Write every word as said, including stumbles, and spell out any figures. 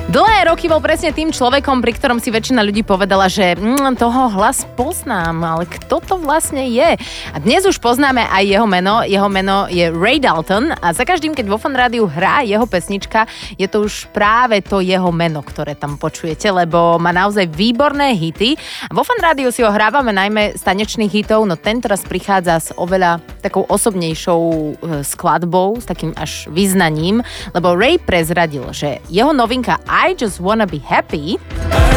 Dlhé roky bol presne tým človekom, pri ktorom si väčšina ľudí povedala, že mm, toho hlas poznám, ale kto to vlastne je? A dnes už poznáme aj jeho meno. Jeho meno je Ray Dalton a za každým, keď vo Fan Rádiu hrá jeho pesnička, je to už práve to jeho meno, ktoré tam počujete, lebo má naozaj výborné hity. A vo Fan Rádiu si ho hrávame najmä z tanečných hitov, no tento raz prichádza s oveľa takou osobnejšou skladbou, s takým až vyznaním, lebo Ray prezradil, že jeho novinka I Just Wanna Be Happy